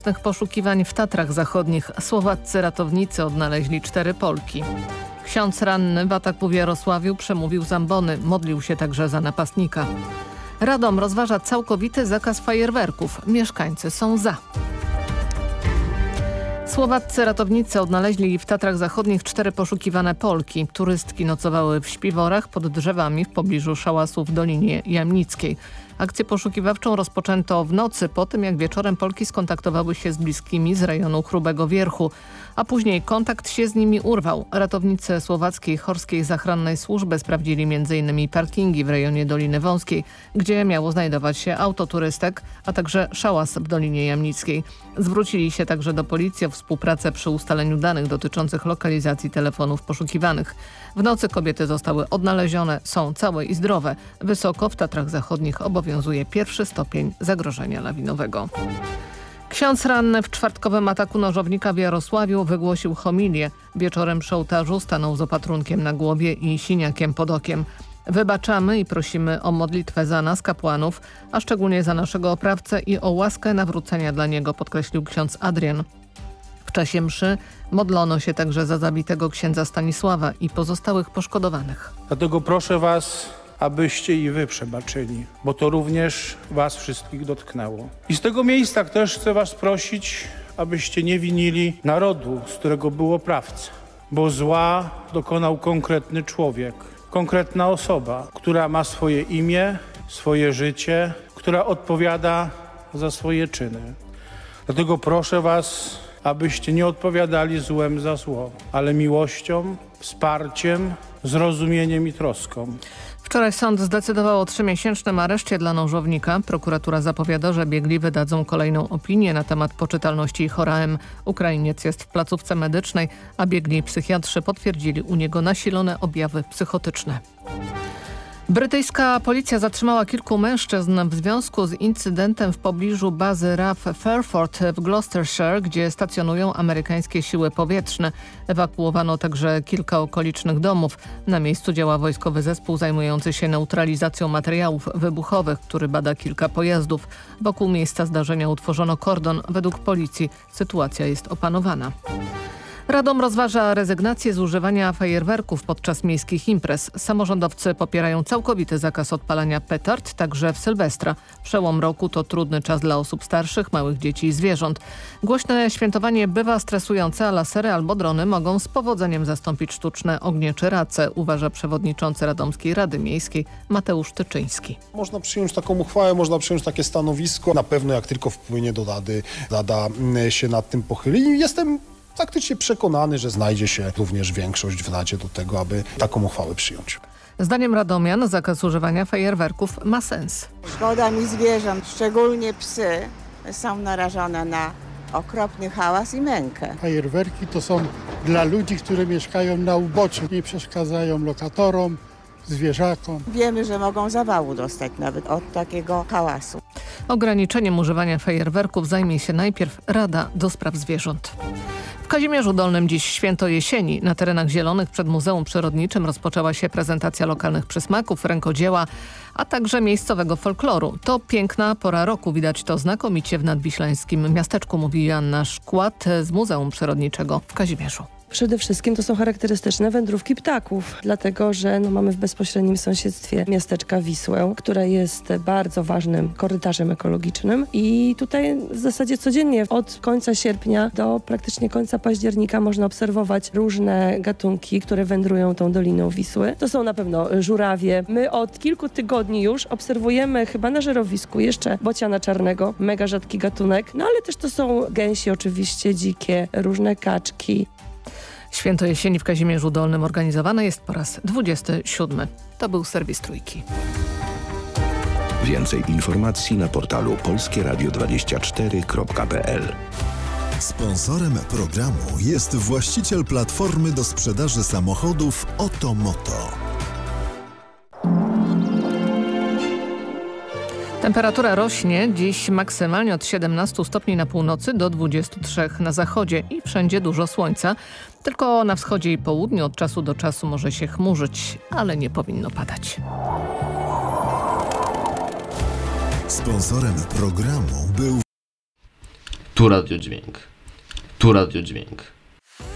Poszukiwań w Tatrach Zachodnich słowaccy ratownicy odnaleźli 4 Polki. Ksiądz ranny w ataku w Jarosławiu przemówił z ambony, modlił się także za napastnika. Radom rozważa całkowity zakaz fajerwerków. Mieszkańcy są za. Słowaccy ratownicy odnaleźli w Tatrach Zachodnich 4 poszukiwane Polki. Turystki nocowały w śpiworach pod drzewami w pobliżu szałasu w Dolinie Jamnickiej. Akcję poszukiwawczą rozpoczęto w nocy po tym, jak wieczorem Polki skontaktowały się z bliskimi z rejonu Chrubego Wierchu, a później kontakt się z nimi urwał. Ratownicy Słowackiej Chorskiej Zachrannej Służby sprawdzili m.in. parkingi w rejonie Doliny Wąskiej, gdzie miało znajdować się auto turystek, a także szałas w Dolinie Jamnickiej. Zwrócili się także do policji o współpracę przy ustaleniu danych dotyczących lokalizacji telefonów poszukiwanych. W nocy kobiety zostały odnalezione, są całe i zdrowe. Wysoko w Tatrach Zachodnich obowiązuje 1. stopień zagrożenia lawinowego. Ksiądz ranny w czwartkowym ataku nożownika w Jarosławiu wygłosił homilię. Wieczorem przy ołtarzu stanął z opatrunkiem na głowie i siniakiem pod okiem. Wybaczamy i prosimy o modlitwę za nas, kapłanów, a szczególnie za naszego oprawcę i o łaskę nawrócenia dla niego, podkreślił ksiądz Adrian. W czasie mszy modlono się także za zabitego księdza Stanisława i pozostałych poszkodowanych. Dlatego proszę was, abyście i wy przebaczyli, bo to również was wszystkich dotknęło. I z tego miejsca też chcę was prosić, abyście nie winili narodu, z którego był oprawca, bo zła dokonał konkretny człowiek, konkretna osoba, która ma swoje imię, swoje życie, która odpowiada za swoje czyny. Dlatego proszę was, abyście nie odpowiadali złem za zło, ale miłością, wsparciem, zrozumieniem i troską. Wczoraj sąd zdecydował o 3-miesięcznym areszcie dla nożownika. Prokuratura zapowiada, że biegli wydadzą kolejną opinię na temat poczytalności Chora M. Ukrainiec jest w placówce medycznej, a biegli psychiatrzy potwierdzili u niego nasilone objawy psychotyczne. Brytyjska policja zatrzymała kilku mężczyzn w związku z incydentem w pobliżu bazy RAF Fairford w Gloucestershire, gdzie stacjonują amerykańskie siły powietrzne. Ewakuowano także kilka okolicznych domów. Na miejscu działa wojskowy zespół zajmujący się neutralizacją materiałów wybuchowych, który bada kilka pojazdów. Wokół miejsca zdarzenia utworzono kordon. Według policji sytuacja jest opanowana. Radom rozważa rezygnację z używania fajerwerków podczas miejskich imprez. Samorządowcy popierają całkowity zakaz odpalania petard, także w Sylwestra. Przełom roku to trudny czas dla osób starszych, małych dzieci i zwierząt. Głośne świętowanie bywa stresujące, a lasery albo drony mogą z powodzeniem zastąpić sztuczne ognie czy race, uważa przewodniczący Radomskiej Rady Miejskiej Mateusz Tyczyński. Można przyjąć taką uchwałę, można przyjąć takie stanowisko. Na pewno jak tylko wpłynie do Rady, Rada się nad tym pochyli. Jestem faktycznie przekonany, że znajdzie się również większość w Radzie do tego, aby taką uchwałę przyjąć. Zdaniem radomian zakaz używania fajerwerków ma sens. Szkoda mi zwierząt, szczególnie psy są narażone na okropny hałas i mękę. Fajerwerki to są dla ludzi, którzy mieszkają na uboczu, nie przeszkadzają lokatorom, zwierzakom. Wiemy, że mogą zawału dostać nawet od takiego hałasu. Ograniczeniem używania fajerwerków zajmie się najpierw Rada do Spraw Zwierząt. W Kazimierzu Dolnym dziś święto jesieni. Na terenach zielonych przed Muzeum Przyrodniczym rozpoczęła się prezentacja lokalnych przysmaków, rękodzieła, a także miejscowego folkloru. To piękna pora roku, widać to znakomicie w nadwiślańskim miasteczku, mówi Joanna Szkład z Muzeum Przyrodniczego w Kazimierzu. Przede wszystkim to są charakterystyczne wędrówki ptaków, dlatego że mamy w bezpośrednim sąsiedztwie miasteczka Wisłę, które jest bardzo ważnym korytarzem ekologicznym i tutaj w zasadzie codziennie od końca sierpnia do praktycznie końca października można obserwować różne gatunki, które wędrują tą Doliną Wisły. To są na pewno żurawie. My od kilku tygodni już obserwujemy chyba na żerowisku jeszcze bociana czarnego, mega rzadki gatunek, no ale też to są gęsi oczywiście dzikie, różne kaczki. Święto jesieni w Kazimierzu Dolnym organizowane jest po raz 27. To był serwis Trójki. Więcej informacji na portalu polskieradio24.pl. Sponsorem programu jest właściciel platformy do sprzedaży samochodów Otomoto. Temperatura rośnie dziś maksymalnie od 17 stopni na północy do 23 na zachodzie i wszędzie dużo słońca. Tylko na wschodzie i południu od czasu do czasu może się chmurzyć, ale nie powinno padać. Sponsorem programu był Tu radiodźwięk. Tu radiodźwięk.